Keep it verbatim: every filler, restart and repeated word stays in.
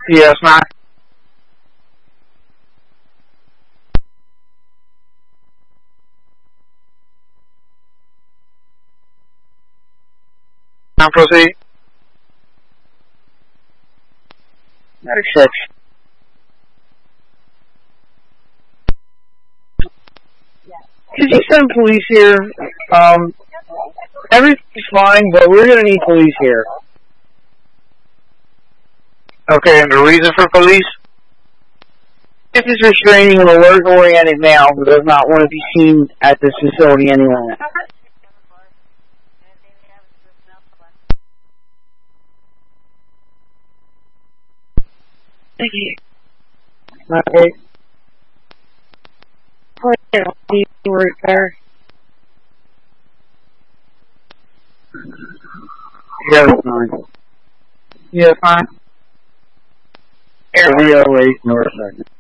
Yes, nine. Now proceed. Medic six. Could you send police here? Um, everything's fine, but we're gonna need police here. Okay, and the reason for police? This is restraining an alert-oriented male who does not want to be seen at this facility any longer. Thank you. Okay. Right there. Yes, nine. Yes, nine. Air V O eight North Second.